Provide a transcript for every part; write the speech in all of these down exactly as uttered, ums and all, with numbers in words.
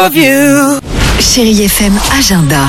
love you. Chérie F M Agenda.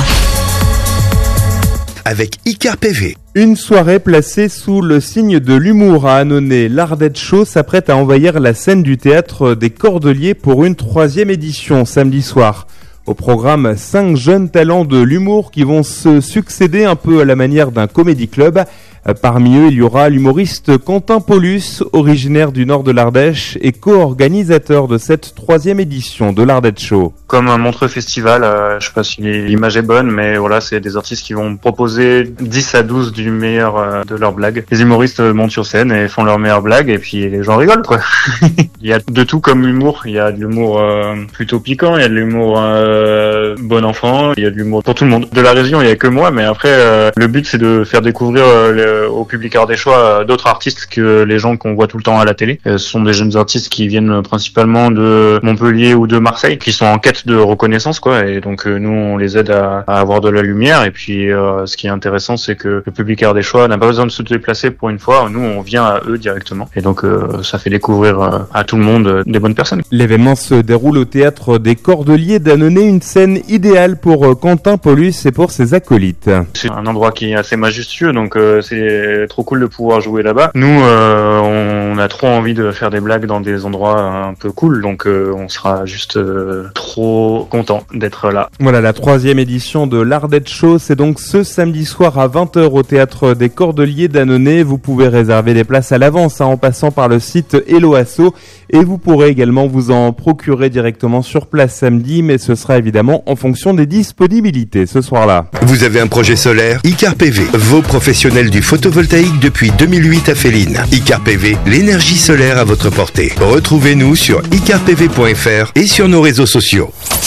Avec Icar P V. Une soirée placée sous le signe de l'humour à Annonay. L'Ardette Show s'apprête à envahir la scène du théâtre des Cordeliers pour une troisième édition samedi soir. Au programme, cinq jeunes talents de l'humour qui vont se succéder un peu à la manière d'un comédie club. Parmi eux, il y aura l'humoriste Quentin Paulus, originaire du nord de l'Ardèche et co-organisateur de cette troisième édition de l'Ardette Show. Comme un Montreux Festival, euh, je sais pas si l'image est bonne, mais voilà, c'est des artistes qui vont proposer dix à douze du meilleur euh, de leurs blagues. Les humoristes montent sur scène et font leurs meilleures blagues et puis les gens rigolent, quoi. Il y a de tout comme humour. Il y a de l'humour euh, plutôt piquant, il y a de l'humour euh, bon enfant, il y a de l'humour pour tout le monde. De la région, il y a que moi, mais après, euh, le but c'est de faire découvrir euh, les au public ardéchois d'autres artistes que les gens qu'on voit tout le temps à la télé. Ce sont des jeunes artistes qui viennent principalement de Montpellier ou de Marseille, qui sont en quête de reconnaissance, quoi. Et donc nous, on les aide à, à avoir de la lumière. Et puis, euh, ce qui est intéressant, c'est que le public ardéchois n'a pas besoin de se déplacer pour une fois. Nous, on vient à eux directement. Et donc, euh, ça fait découvrir euh, à tout le monde euh, des bonnes personnes. L'événement se déroule au théâtre des Cordeliers d'Annonay, une scène idéale pour euh, Quentin Paulus et pour ses acolytes. C'est un endroit qui est assez majestueux, donc euh, c'est trop cool de pouvoir jouer là-bas. Nous, euh, on a trop envie de faire des blagues dans des endroits un peu cool, donc euh, on sera juste euh, trop content d'être là. Voilà, la troisième édition de l'Ardette Show, c'est donc ce samedi soir à vingt heures au théâtre des Cordeliers d'Annonay. Vous pouvez réserver des places à l'avance hein, en passant par le site Hello Asso et vous pourrez également vous en procurer directement sur place samedi, mais ce sera évidemment en fonction des disponibilités ce soir-là. Vous avez un projet solaire? Icar P V, vos professionnels du photovoltaïque depuis deux mille huit à Féline. Icar P V, l'énergie solaire à votre portée. Retrouvez-nous sur icar p v point f r et sur nos réseaux sociaux.